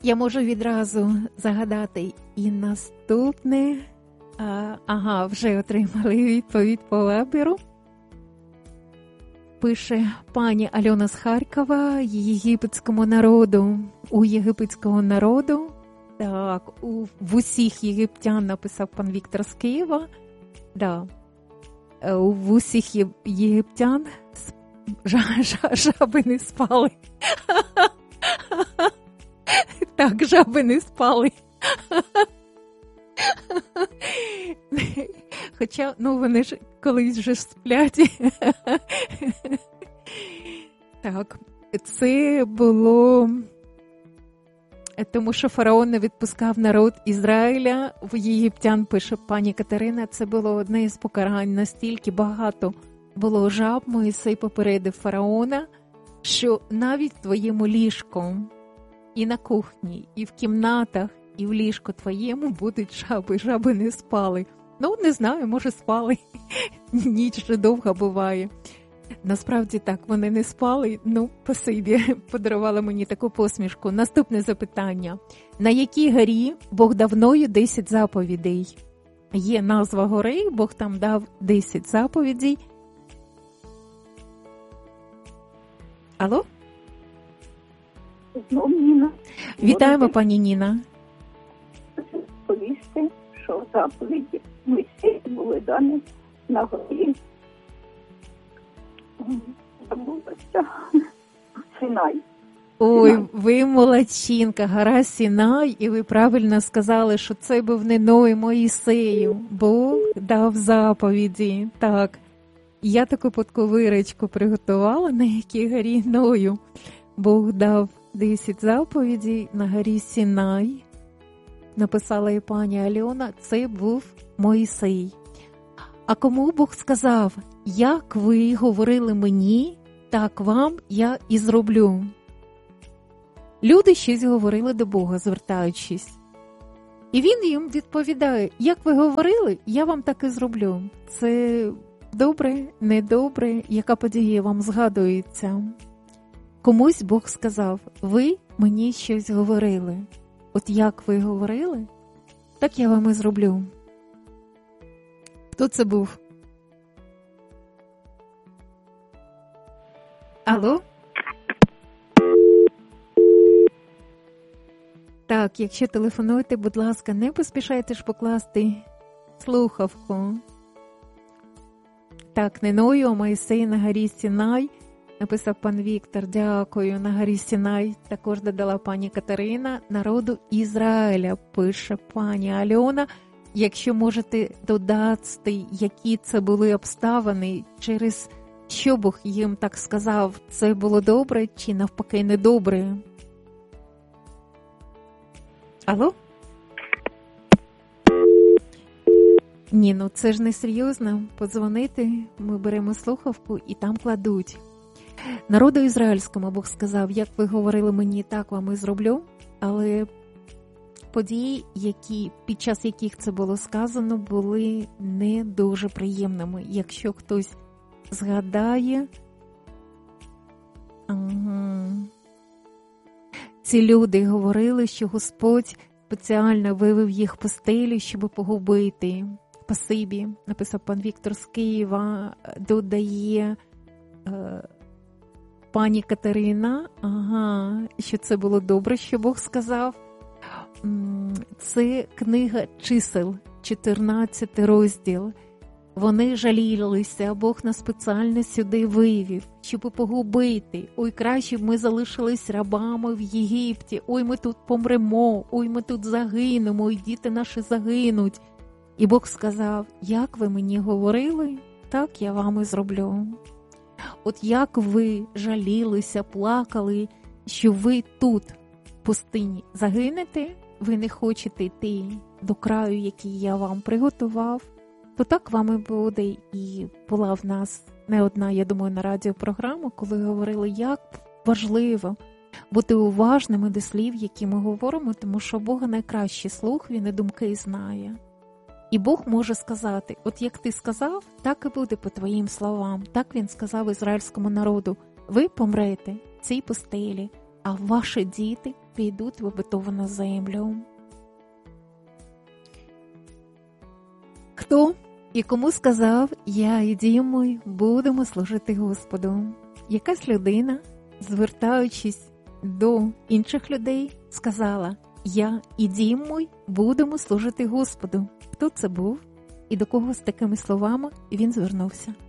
Я можу відразу загадати і наступне. Ага, вже отримали відповідь по веберу. Пише пані Альона з Харкова, єгипетському народу, у єгипетського народу. Так, в усіх єгиптян написав пан Віктор з Києва. Да. В усіх єгиптян жаби не спали. Так, жаби не спали. Хоча, вони ж колись вже сплять. Так, це було тому, що фараон не відпускав народ Ізраїля. В єгиптян, пише пані Катерина, це було одне із покарань. Настільки багато було жаб, Мойсей попередив фараона, що навіть в твоєму ліжку, і на кухні, і в кімнатах, і в ліжку твоєму будуть жаби. Жаби не спали. Не знаю, може спали. Ніч же довга буває. Насправді так, вони не спали. Спасибі, подарувала мені таку посмішку. Наступне запитання. На якій горі Бог дав Ною 10 заповідей? Є назва гори, Бог там дав 10 заповідей. Алло? Ніна. Вітаємо, пані Ніна. Повісти, що заповіді Мойсею були дані на горі. Забулася. Синай. Ой, ви молодчинка, гора Сінай, і ви правильно сказали, що це був не Ной, Моїсею. Бог дав заповіді. Так, я таку подковирочку приготувала, на якій горі Ною. Бог дав 10 заповідей на горі Сінай. Написала і пані Альона, це був Моїсей. А кому Бог сказав, як ви говорили мені, так вам я і зроблю. Люди щось говорили до Бога, звертаючись. І він їм відповідає, як ви говорили, я вам так і зроблю. Це добре, недобре, яка подія вам згадується. Комусь Бог сказав, ви мені щось говорили. От як ви говорили, так я вам і зроблю. Хто це був? Алло? Так, якщо телефонуєте, будь ласка, не поспішайте ж покласти слухавку. Так, не Ною, а Мойсей на горі Сінай, написав пан Віктор, дякую, на горі Сінай. Також додала пані Катерина, народу Ізраїля, пише пані Альона. Якщо можете додати, які це були обставини, через що Бог їм так сказав, це було добре чи навпаки недобре? Алло? Ні, це ж не серйозно. Подзвонити, ми беремо слухавку і там кладуть. Народу ізраїльському Бог сказав, як ви говорили мені, так вам і зроблю. Але події, під час яких це було сказано, були не дуже приємними. Якщо хтось згадає, ці люди говорили, що Господь спеціально вивів їх в пустелю, щоб погубити. Спасибі, написав пан Віктор з Києва, додає пані Катерина, що це було добре, що Бог сказав. Це книга Чисел, 14 розділ. Вони жалілися, Бог нас спеціально сюди вивів, щоб погубити. Ой, краще б ми залишились рабами в Єгипті. Ой, ми тут помремо, ой, ми тут загинемо, ой, діти наші загинуть. І Бог сказав, як ви мені говорили, так я вам і зроблю. От як ви жалілися, плакали, що ви тут, в пустині, загинете, ви не хочете йти до краю, який я вам приготував, то так вам і буде. І була в нас не одна, я думаю, на радіопрограма, коли говорили, як важливо бути уважними до слів, які ми говоримо, тому що Бога найкращий слух, Він і думки знає. І Бог може сказати, от як ти сказав, так і буде по твоїм словам. Так Він сказав ізраїльському народу, ви помрете в цій пустелі, а ваші діти війдуть в обетовану землю. Хто і кому сказав: я і дім мій будемо служити Господу? Якась людина, звертаючись до інших людей, сказала: я і дім мій будемо служити Господу. Хто це був і до кого з такими словами він звернувся?